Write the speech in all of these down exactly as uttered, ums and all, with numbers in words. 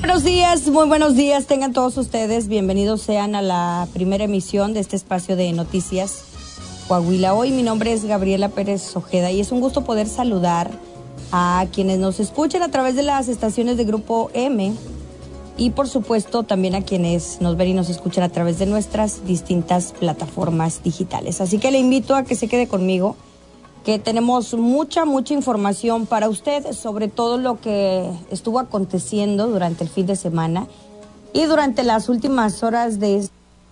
Buenos días, muy buenos días, tengan todos ustedes, bienvenidos sean a la primera emisión de este espacio de noticias Coahuila. Hoy mi nombre es Gabriela Pérez Ojeda y es un gusto poder saludar a quienes nos escuchan a través de las estaciones de Grupo M y por supuesto también a quienes nos ven y nos escuchan a través de nuestras distintas plataformas digitales. Así que le invito a que se quede conmigo, que tenemos mucha, mucha información para usted sobre todo lo que estuvo aconteciendo durante el fin de semana y durante las últimas horas de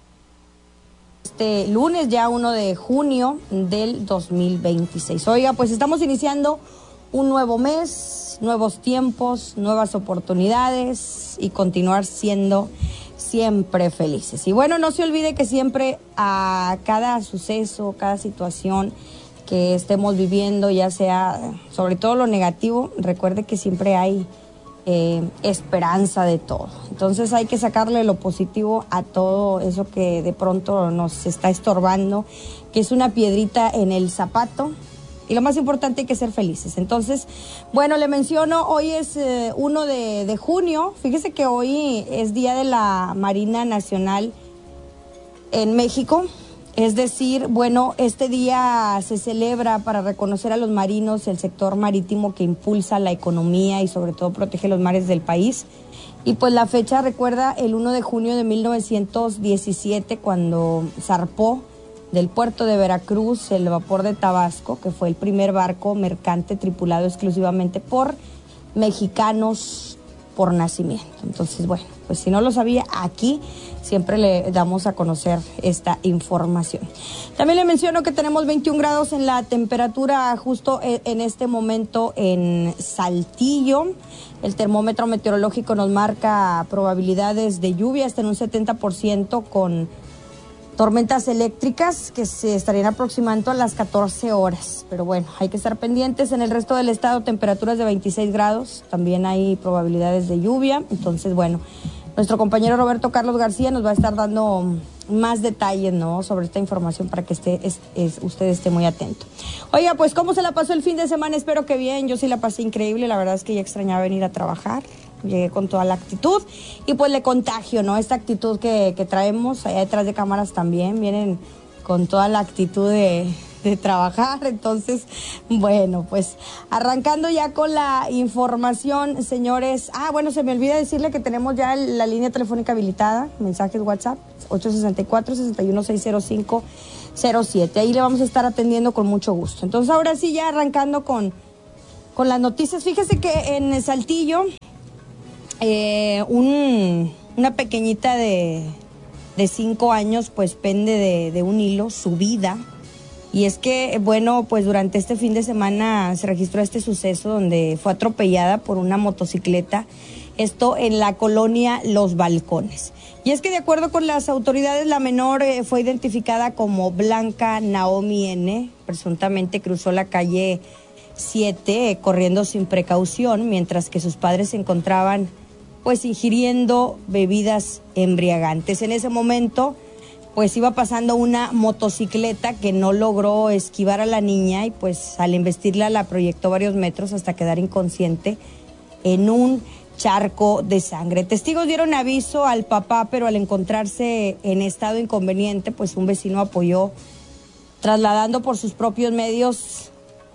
este lunes, ya uno de junio del dos mil veintiséis. Oiga, pues estamos iniciando un nuevo mes, nuevos tiempos, nuevas oportunidades y continuar siendo siempre felices. Y bueno, no se olvide que siempre a cada suceso, cada situación que estemos viviendo, ya sea sobre todo lo negativo, recuerde que siempre hay eh, esperanza de todo. Entonces hay que sacarle lo positivo a todo eso que de pronto nos está estorbando, que es una piedrita en el zapato. Y lo más importante, hay que ser felices. Entonces, bueno, le menciono, hoy es eh, uno de, de junio. Fíjese que hoy es Día de la Marina Nacional en México. Es decir, bueno, este día se celebra para reconocer a los marinos, el sector marítimo que impulsa la economía y sobre todo protege los mares del país. Y pues la fecha recuerda el uno de junio de mil novecientos diecisiete, cuando zarpó del puerto de Veracruz el vapor de Tabasco, que fue el primer barco mercante tripulado exclusivamente por mexicanos por nacimiento. Entonces, bueno, pues si no lo sabía, aquí siempre le damos a conocer esta información. También le menciono que tenemos veintiún grados en la temperatura justo en este momento en Saltillo. El termómetro meteorológico nos marca probabilidades de lluvia hasta en un setenta por ciento, con tormentas eléctricas que se estarían aproximando a las catorce horas. Pero bueno, hay que estar pendientes. En el resto del estado, temperaturas de veintiséis grados. También hay probabilidades de lluvia. Entonces, bueno, nuestro compañero Roberto Carlos García nos va a estar dando más detalles, ¿no?, sobre esta información para que esté, es, es, usted esté muy atento. Oiga, pues, ¿cómo se la pasó el fin de semana? Espero que bien. Yo sí la pasé increíble. La verdad es que ya extrañaba venir a trabajar. Llegué con toda la actitud y pues le contagio, ¿no? Esta actitud que, que traemos allá detrás de cámaras también vienen con toda la actitud de, de trabajar. Entonces, bueno, pues arrancando ya con la información, señores. Ah, bueno, se me olvida decirle que tenemos ya la línea telefónica habilitada, mensajes WhatsApp, ocho seis cuatro, seis uno seis cero cinco cero siete. Ahí le vamos a estar atendiendo con mucho gusto. Entonces, ahora sí, ya arrancando con, con las noticias. Fíjese que en Saltillo, Eh, un, una pequeñita de, de cinco años pues pende de, de un hilo su vida. Y es que, bueno, pues durante este fin de semana se registró este suceso donde fue atropellada por una motocicleta, esto en la colonia Los Balcones. Y es que de acuerdo con las autoridades, la menor eh, fue identificada como Blanca Naomi N. Presuntamente cruzó la calle siete eh, corriendo sin precaución, mientras que sus padres se encontraban pues ingiriendo bebidas embriagantes. En ese momento pues iba pasando una motocicleta que no logró esquivar a la niña y pues al embestirla la proyectó varios metros hasta quedar inconsciente en un charco de sangre. Testigos dieron aviso al papá, pero al encontrarse en estado inconveniente, pues un vecino apoyó, trasladando por sus propios medios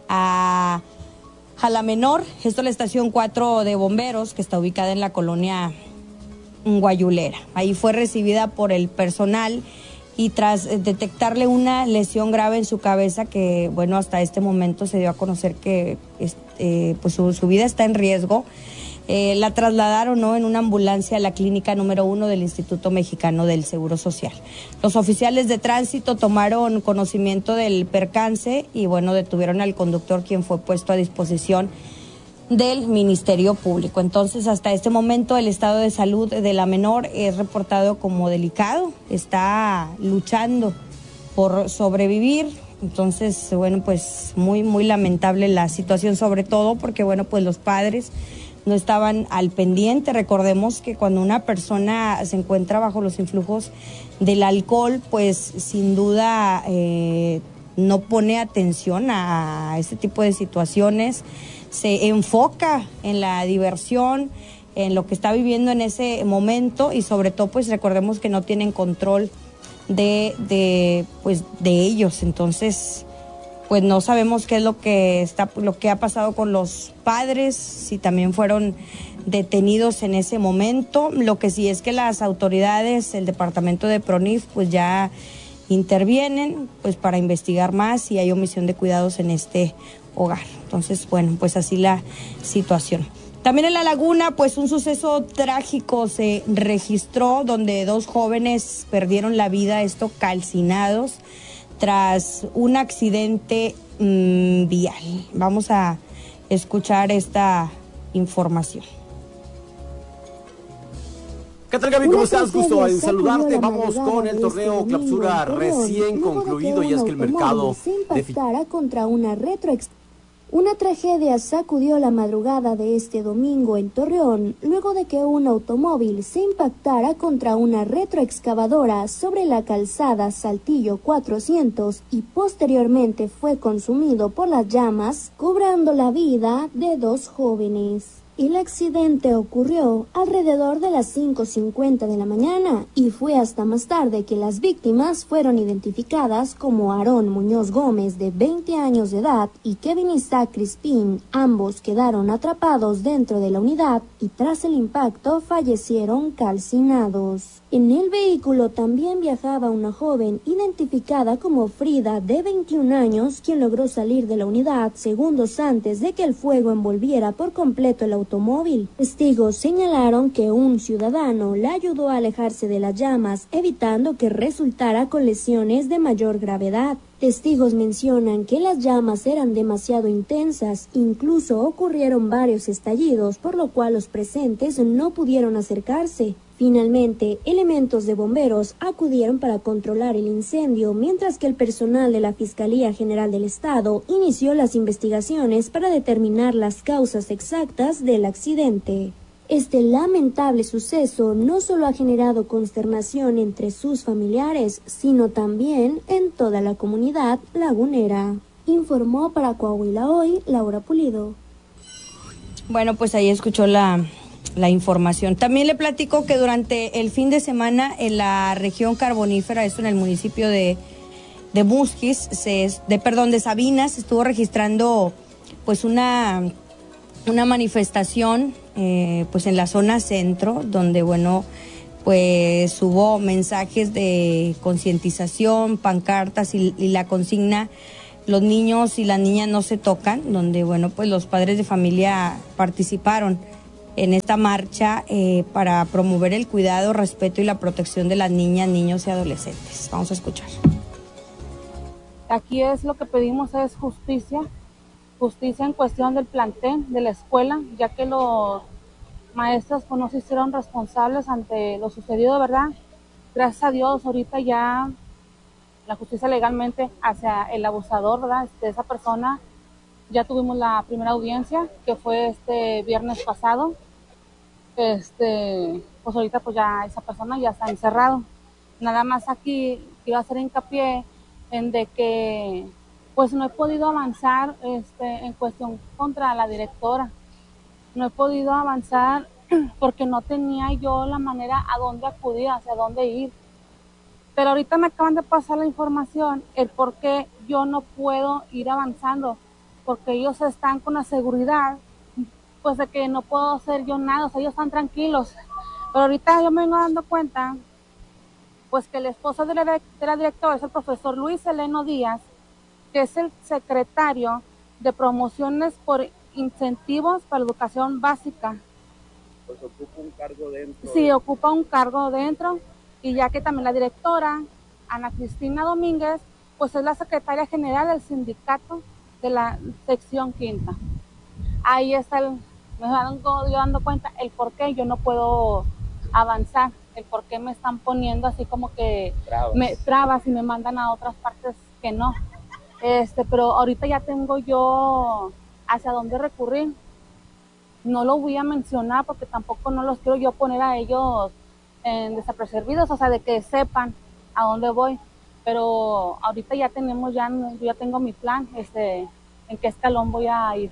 a a la menor. Esto es la estación cuatro de bomberos, que está ubicada en la colonia Guayulera. Ahí fue recibida por el personal y tras detectarle una lesión grave en su cabeza, que bueno, hasta este momento se dio a conocer que eh, pues su, su vida está en riesgo, eh, la trasladaron, ¿no?, en una ambulancia a la clínica número uno del Instituto Mexicano del Seguro Social. Los oficiales de tránsito tomaron conocimiento del percance y bueno, detuvieron al conductor, quien fue puesto a disposición del Ministerio Público. Entonces, hasta este momento el estado de salud de la menor es reportado como delicado, está luchando por sobrevivir. Entonces, bueno, pues muy, muy lamentable la situación, sobre todo porque, bueno, pues los padres no estaban al pendiente. Recordemos que cuando una persona se encuentra bajo los influjos del alcohol, pues sin duda eh, no pone atención a este tipo de situaciones, se enfoca en la diversión, en lo que está viviendo en ese momento y sobre todo pues recordemos que no tienen control de, de, pues, de ellos, entonces pues no sabemos qué es lo que está, lo que ha pasado con los padres, si también fueron detenidos en ese momento. Lo que sí es que las autoridades, el departamento de PRONIF, pues ya intervienen pues para investigar más si hay omisión de cuidados en este hogar. Entonces, bueno, pues así la situación. También en La Laguna, pues un suceso trágico se registró donde dos jóvenes perdieron la vida, esto calcinados, tras un accidente mmm, vial. Vamos a escuchar esta información. ¿Qué tal, Gaby? ¿Cómo estás? Gusto en saludarte. Vamos con el torneo Clausura recién concluido y es que el mercado se impactara contra una retroex. Una tragedia sacudió la madrugada de este domingo en Torreón, luego de que un automóvil se impactara contra una retroexcavadora sobre la calzada Saltillo cuatrocientos y posteriormente fue consumido por las llamas, cobrando la vida de dos jóvenes. El accidente ocurrió alrededor de las cinco cincuenta de la mañana y fue hasta más tarde que las víctimas fueron identificadas como Aarón Muñoz Gómez, de veinte años de edad, y Kevin Isaac Crispín. Ambos quedaron atrapados dentro de la unidad y tras el impacto fallecieron calcinados. En el vehículo también viajaba una joven identificada como Frida, de veintiún años, quien logró salir de la unidad segundos antes de que el fuego envolviera por completo el automóvil. Testigos señalaron que un ciudadano la ayudó a alejarse de las llamas, evitando que resultara con lesiones de mayor gravedad. Testigos mencionan que las llamas eran demasiado intensas, incluso ocurrieron varios estallidos, por lo cual los presentes no pudieron acercarse. Finalmente, elementos de bomberos acudieron para controlar el incendio, mientras que el personal de la Fiscalía General del Estado inició las investigaciones para determinar las causas exactas del accidente. Este lamentable suceso no solo ha generado consternación entre sus familiares, sino también en toda la comunidad lagunera. Informó para Coahuila Hoy, Laura Pulido. Bueno, pues ahí escuchó la... la información. También le platico que durante el fin de semana en la región carbonífera, esto en el municipio de, de Musquis, se, de perdón, de Sabinas, estuvo registrando pues una, una manifestación eh, pues en la zona centro, donde bueno, pues hubo mensajes de concientización, pancartas y, y la consigna "Los niños y las niñas no se tocan", donde bueno, pues los padres de familia participaron en esta marcha eh, para promover el cuidado, respeto y la protección de las niñas, niños y adolescentes. Vamos a escuchar. Aquí es lo que pedimos es justicia, justicia en cuestión del plantel de la escuela, ya que los maestros pues, no se hicieron responsables ante lo sucedido, ¿verdad? Gracias a Dios, ahorita ya la justicia legalmente hacia el abusador, ¿verdad? De esa persona, ya tuvimos la primera audiencia, que fue este viernes pasado. Este, pues ahorita pues ya esa persona ya está encerrado. Nada más aquí quiero hacer hincapié en de que pues no he podido avanzar este, en cuestión contra la directora. No he podido avanzar porque no tenía yo la manera a dónde acudir, hacia dónde ir. Pero ahorita me acaban de pasar la información, el por qué yo no puedo ir avanzando, porque ellos están con la seguridad pues de que no puedo hacer yo nada, o sea, ellos están tranquilos. Pero ahorita yo me vengo dando cuenta, pues que el esposo de la, de la directora es el profesor Luis Heleno Díaz, que es el secretario de promociones por incentivos para educación básica. Pues ocupa un cargo dentro. Sí, ocupa un cargo dentro, y ya que también la directora, Ana Cristina Domínguez, pues es la secretaria general del sindicato de la sección quinta. Ahí está el... me vengo yo dando cuenta el por qué yo no puedo avanzar, el por qué me están poniendo así como que trabas, me trabas y me mandan a otras partes que no. Este, pero ahorita ya tengo yo hacia dónde recurrir. No lo voy a mencionar porque tampoco no los quiero yo poner a ellos en desapercibidos, o sea, de que sepan a dónde voy. Pero ahorita ya tenemos, ya, yo ya tengo mi plan, este, en qué escalón voy a ir.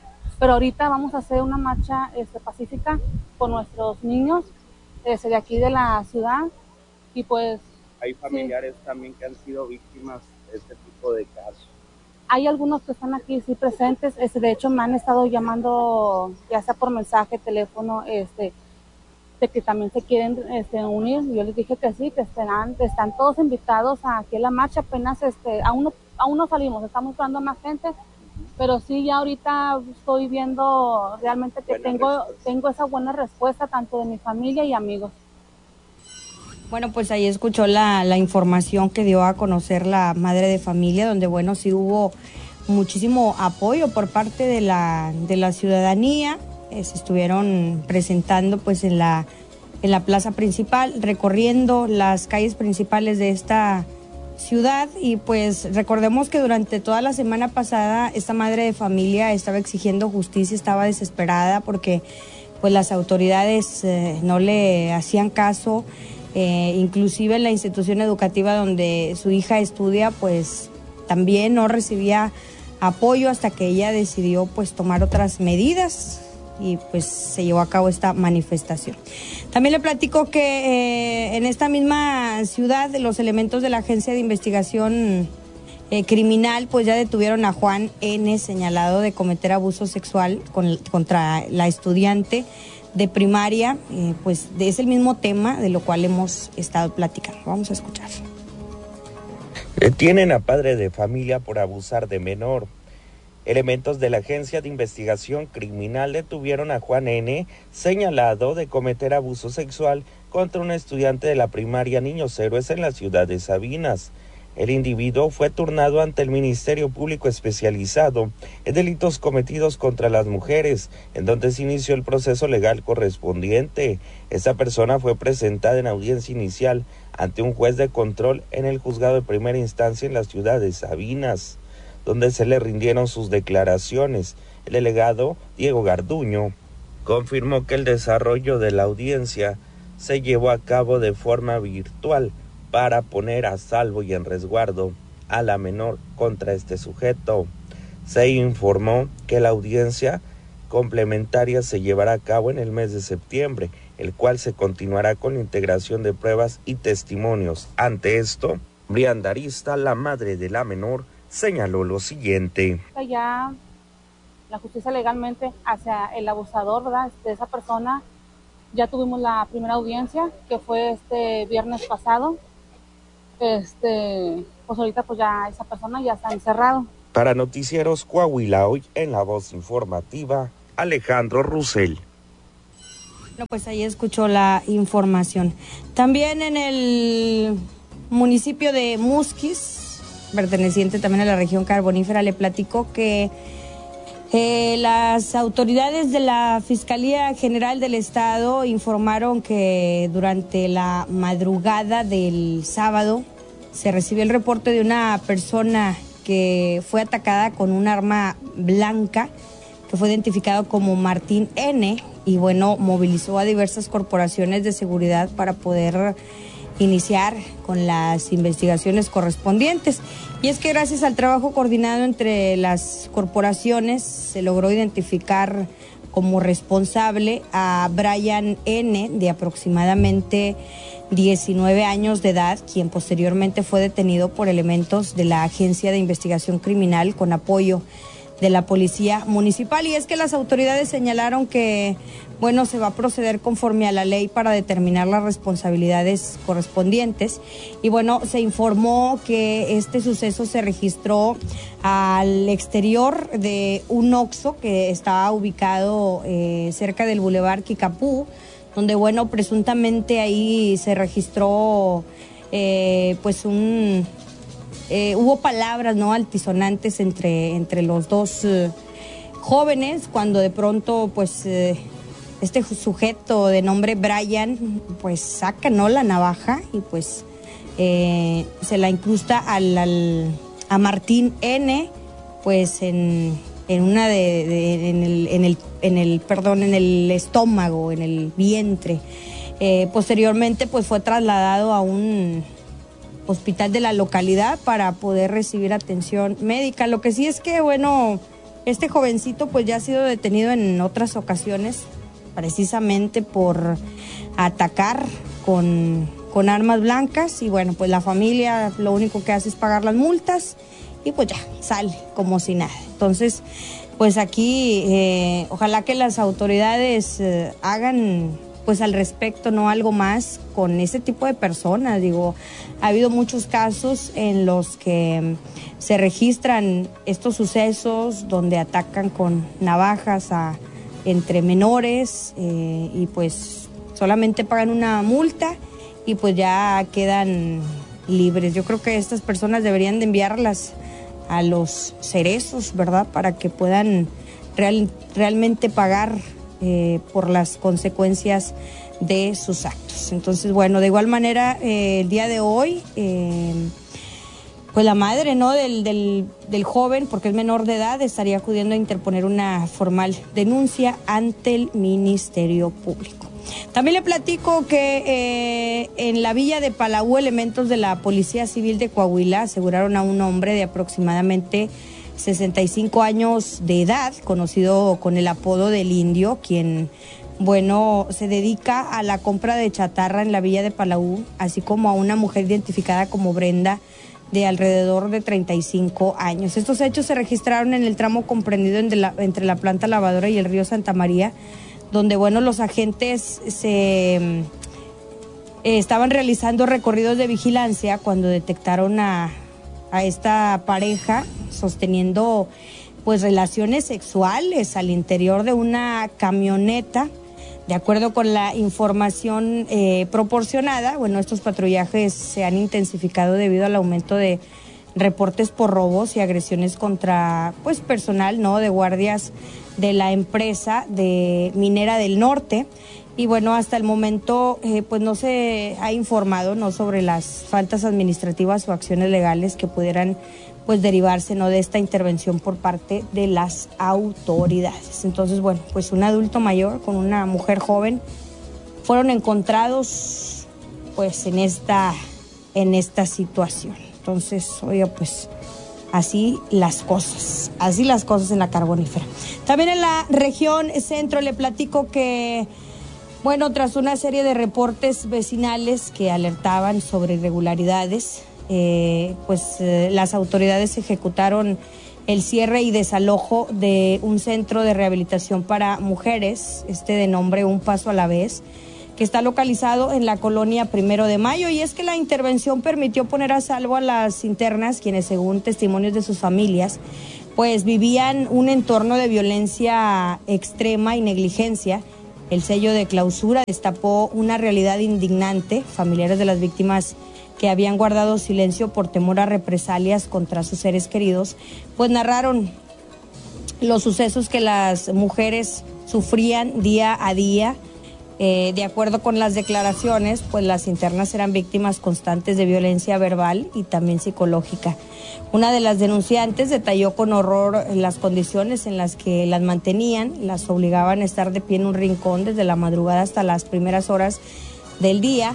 pero ahorita vamos a hacer una marcha este, pacífica con nuestros niños este, de aquí de la ciudad y pues... Hay familiares sí. también que han sido víctimas de este tipo de casos. Hay algunos que están aquí sí presentes, este, de hecho me han estado llamando ya sea por mensaje, teléfono, este, de que también se quieren este, unir. Yo les dije que sí, que están, están todos invitados aquí a la marcha, apenas este, aún no, aún no salimos, estamos buscando más gente, pero sí ya ahorita estoy viendo realmente que tengo, tengo esa buena respuesta tanto de mi familia y amigos. Bueno, pues ahí escuchó la, la información que dio a conocer la madre de familia, donde bueno, sí hubo muchísimo apoyo por parte de la, de la ciudadanía. Eh, se estuvieron presentando pues en la, en la plaza principal, recorriendo las calles principales de esta ciudad y pues recordemos que durante toda la semana pasada esta madre de familia estaba exigiendo justicia, estaba desesperada porque pues las autoridades eh, no le hacían caso. Eh, inclusive en la institución educativa donde su hija estudia, pues también no recibía apoyo hasta que ella decidió pues tomar otras medidas y pues se llevó a cabo esta manifestación. También le platico que eh, en esta misma ciudad los elementos de la Agencia de Investigación eh, Criminal pues ya detuvieron a Juan N., señalado de cometer abuso sexual con, contra la estudiante de primaria, eh, pues es el mismo tema de lo cual hemos estado platicando. Vamos a escuchar. Detienen a padre de familia por abusar de menor. Elementos de la Agencia de Investigación Criminal detuvieron a Juan N., señalado de cometer abuso sexual contra un estudiante de la primaria Niños Héroes en la ciudad de Sabinas. El individuo fue turnado ante el Ministerio Público Especializado en Delitos Cometidos contra las Mujeres, en donde se inició el proceso legal correspondiente. Esta persona fue presentada en audiencia inicial ante un juez de control en el juzgado de primera instancia en la ciudad de Sabinas, donde se le rindieron sus declaraciones. El delegado Diego Garduño confirmó que el desarrollo de la audiencia se llevó a cabo de forma virtual, para poner a salvo y en resguardo a la menor contra este sujeto. Se informó que la audiencia complementaria se llevará a cabo en el mes de septiembre, el cual se continuará con la integración de pruebas y testimonios. Ante esto, Brianda Arista, la madre de la menor, señaló lo siguiente. Ya la justicia legalmente hacia el abusador, ¿verdad?, de esa persona, ya tuvimos la primera audiencia, que fue este viernes pasado. Este, pues ahorita pues ya esa persona ya está encerrado. Para Noticieros Coahuila Hoy, en la voz informativa, Alejandro Russell. Bueno, pues ahí escuchó la información. También en el municipio de Musquis, perteneciente también a la región carbonífera, le platicó que eh, las autoridades de la Fiscalía General del Estado informaron que durante la madrugada del sábado se recibió el reporte de una persona que fue atacada con un arma blanca, que fue identificado como Martín N., y bueno, movilizó a diversas corporaciones de seguridad para poder iniciar con las investigaciones correspondientes. Y es que gracias al trabajo coordinado entre las corporaciones se logró identificar como responsable a Brian N., de aproximadamente diecinueve años de edad, quien posteriormente fue detenido por elementos de la Agencia de Investigación Criminal con apoyo de la Policía Municipal. Y es que las autoridades señalaron que, bueno, se va a proceder conforme a la ley para determinar las responsabilidades correspondientes. Y bueno, se informó que este suceso se registró al exterior de un Oxxo que estaba ubicado eh, cerca del Boulevard Kikapú, donde, bueno, presuntamente ahí se registró eh, pues un... Eh, hubo palabras no altisonantes entre, entre los dos eh, jóvenes, cuando de pronto pues eh, este sujeto de nombre Brian pues saca no la navaja y pues eh, se la incrusta al, al, a Martín N., pues en, en una de, de en el en el en el perdón en el estómago, en el vientre. Eh, posteriormente pues fue trasladado a un hospital de la localidad para poder recibir atención médica. Lo que sí es que, bueno, Este jovencito pues ya ha sido detenido en otras ocasiones, precisamente por atacar con, con armas blancas, y bueno, pues la familia lo único que hace es pagar las multas y pues ya, sale como si nada. Entonces, pues aquí eh, ojalá que las autoridades eh, hagan pues al respecto, no algo más con ese tipo de personas. Digo, ha habido muchos casos en los que se registran estos sucesos donde atacan con navajas a entre menores eh, y pues solamente pagan una multa y pues ya quedan libres. Yo creo que estas personas deberían de enviarlas a los cerezos, ¿verdad? Para que puedan real, realmente pagar eh, por las consecuencias de sus actos. Entonces, bueno, de igual manera, eh, el día de hoy, eh, pues la madre, ¿no?, del, del, del joven, porque es menor de edad, estaría acudiendo a interponer una formal denuncia ante el Ministerio Público. También le platico que eh, en la villa de Palau, elementos de la Policía Civil de Coahuila aseguraron a un hombre de aproximadamente sesenta y cinco años de edad, conocido con el apodo del Indio, quien, bueno, se dedica a la compra de chatarra en la villa de Palau, así como a una mujer identificada como Brenda, de alrededor de treinta y cinco años. Estos hechos se registraron en el tramo comprendido entre la, entre la planta lavadora y el río Santa María, donde, bueno, los agentes se eh, estaban realizando recorridos de vigilancia cuando detectaron a, a esta pareja sosteniendo pues relaciones sexuales al interior de una camioneta. De acuerdo con la información eh, proporcionada, bueno, estos patrullajes se han intensificado debido al aumento de reportes por robos y agresiones contra pues personal, ¿no?, de guardias de la empresa de Minera del Norte. Y bueno, hasta el momento eh, pues no se ha informado, ¿no?, sobre las faltas administrativas o acciones legales que pudieran pues derivarse, ¿no?, de esta intervención por parte de las autoridades. Entonces, bueno, pues un adulto mayor con una mujer joven fueron encontrados pues en esta en esta situación. Entonces, oiga, pues así las cosas, así las cosas en la carbonífera. También en la región centro le platico que, bueno, tras una serie de reportes vecinales que alertaban sobre irregularidades, eh, pues eh, las autoridades ejecutaron el cierre y desalojo de un centro de rehabilitación para mujeres, este de nombre Un Paso a la Vez, que está localizado en la colonia Primero de Mayo, y es que la intervención permitió poner a salvo a las internas, quienes, según testimonios de sus familias, pues vivían un entorno de violencia extrema y negligencia. El sello de clausura destapó una realidad indignante. Familiares de las víctimas, que habían guardado silencio por temor a represalias contra sus seres queridos, pues narraron los sucesos que las mujeres sufrían día a día. Eh, de acuerdo con las declaraciones, pues las internas eran víctimas constantes de violencia verbal y también psicológica. Una de las denunciantes detalló con horror las condiciones en las que las mantenían, las obligaban a estar de pie en un rincón desde la madrugada hasta las primeras horas del día.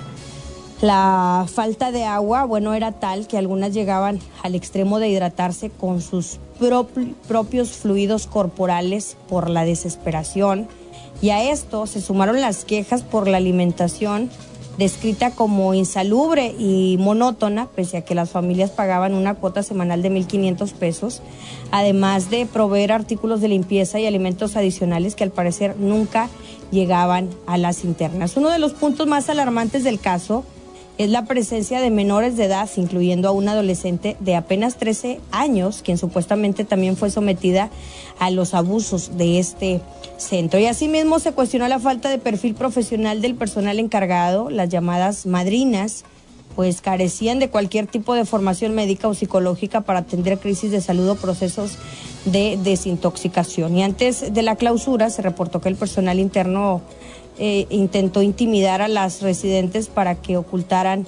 La falta de agua, bueno, era tal que algunas llegaban al extremo de hidratarse con sus prop- propios fluidos corporales por la desesperación. Y a esto se sumaron las quejas por la alimentación, descrita como insalubre y monótona, pese a que las familias pagaban una cuota semanal de mil quinientos pesos, además de proveer artículos de limpieza y alimentos adicionales que al parecer nunca llegaban a las internas. Uno de los puntos más alarmantes del caso es la presencia de menores de edad, incluyendo a una adolescente de apenas trece años, quien supuestamente también fue sometida a los abusos de este centro. Y asimismo se cuestionó la falta de perfil profesional del personal encargado. Las llamadas madrinas pues carecían de cualquier tipo de formación médica o psicológica para atender crisis de salud o procesos de desintoxicación. Y antes de la clausura se reportó que el personal interno eh, intentó intimidar a las residentes para que ocultaran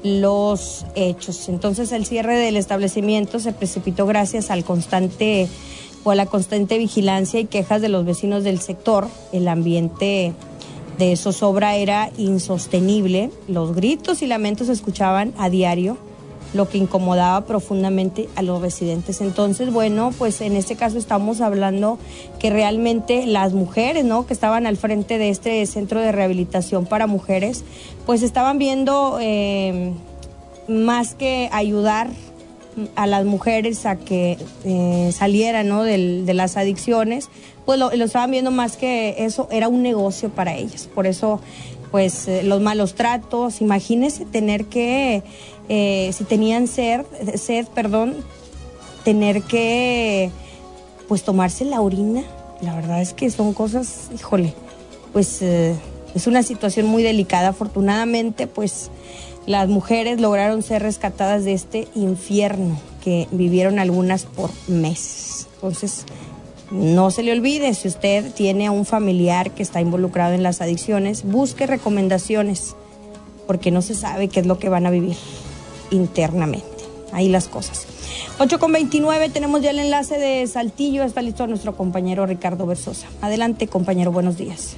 los hechos. Entonces el cierre del establecimiento se precipitó gracias al constante o a la constante vigilancia y quejas de los vecinos del sector. El ambiente de zozobra era insostenible. Los gritos y lamentos se escuchaban a diario lo que incomodaba profundamente a los residentes. Entonces, bueno, pues en este caso estamos hablando que realmente las mujeres, ¿no?, que estaban al frente de este centro de rehabilitación para mujeres, pues estaban viendo eh, más que ayudar a las mujeres a que eh, salieran, ¿no?, del, de las adicciones, pues lo, lo estaban viendo más que eso era un negocio para ellas. Por eso, pues eh, los malos tratos, imagínense tener que, eh, si tenían sed, sed, perdón, tener que, pues tomarse la orina. La verdad es que son cosas, híjole, pues eh, es una situación muy delicada. Afortunadamente, pues las mujeres lograron ser rescatadas de este infierno que vivieron algunas por meses. Entonces, no se le olvide, si usted tiene a un familiar que está involucrado en las adicciones, busque recomendaciones, porque no se sabe qué es lo que van a vivir internamente. Ahí las cosas. ocho con veintinueve, tenemos ya el enlace de Saltillo. Está listo nuestro compañero Ricardo Berzosa. Adelante, compañero, buenos días.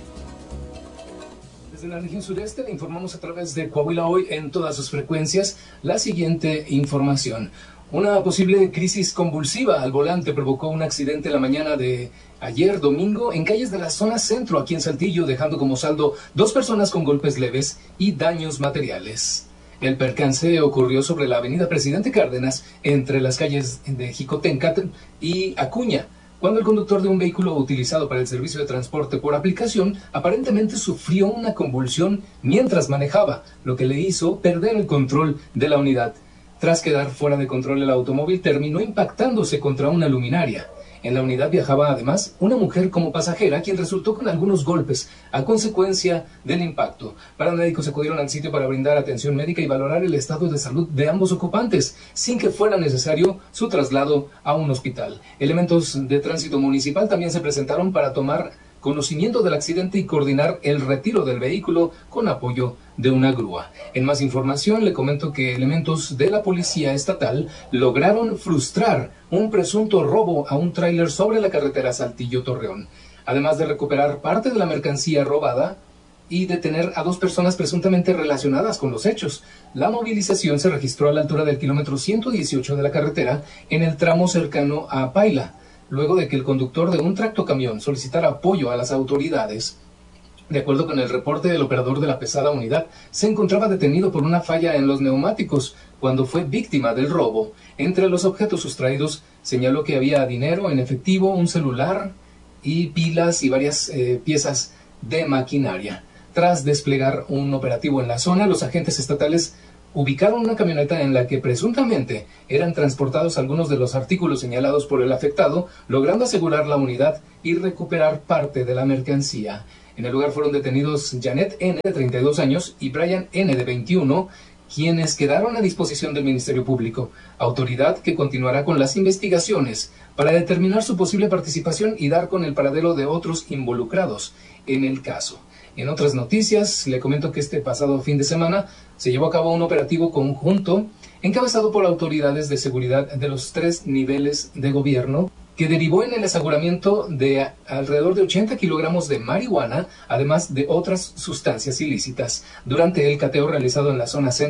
Desde la región sureste le informamos a través de Coahuila Hoy en todas sus frecuencias la siguiente información. Una posible crisis convulsiva al volante provocó un accidente la mañana de ayer domingo en calles de la zona centro aquí en Saltillo, dejando como saldo dos personas con golpes leves y daños materiales. El percance ocurrió sobre la avenida Presidente Cárdenas entre las calles de Jicotencatl y Acuña, cuando el conductor de un vehículo utilizado para el servicio de transporte por aplicación aparentemente sufrió una convulsión mientras manejaba, lo que le hizo perder el control de la unidad. Tras quedar fuera de control el automóvil, terminó impactándose contra una luminaria. En la unidad viajaba además una mujer como pasajera, quien resultó con algunos golpes a consecuencia del impacto. Paramédicos acudieron al sitio para brindar atención médica y valorar el estado de salud de ambos ocupantes, sin que fuera necesario su traslado a un hospital. Elementos de tránsito municipal también se presentaron para tomar conocimiento del accidente y coordinar el retiro del vehículo con apoyo de una grúa. En más información le comento que elementos de la policía estatal lograron frustrar un presunto robo a un tráiler sobre la carretera Saltillo-Torreón, además de recuperar parte de la mercancía robada y detener a dos personas presuntamente relacionadas con los hechos. La movilización se registró a la altura del kilómetro ciento dieciocho de la carretera en el tramo cercano a Paila, luego de que el conductor de un tractocamión solicitara apoyo a las autoridades. De acuerdo con el reporte del operador de la pesada unidad, se encontraba detenido por una falla en los neumáticos cuando fue víctima del robo. Entre los objetos sustraídos señaló que había dinero en efectivo, un celular y pilas y varias eh, piezas de maquinaria. Tras desplegar un operativo en la zona, los agentes estatales ubicaron una camioneta en la que presuntamente eran transportados algunos de los artículos señalados por el afectado, logrando asegurar la unidad y recuperar parte de la mercancía. En el lugar fueron detenidos Janet N., de treinta y dos años, y Brian N., de veintiuno, quienes quedaron a disposición del Ministerio Público, autoridad que continuará con las investigaciones para determinar su posible participación y dar con el paradero de otros involucrados en el caso. En otras noticias, le comento que este pasado fin de semana se llevó a cabo un operativo conjunto encabezado por autoridades de seguridad de los tres niveles de gobierno, que derivó en el aseguramiento de alrededor de ochenta kilogramos de marihuana, además de otras sustancias ilícitas. Durante el cateo realizado en la zona centro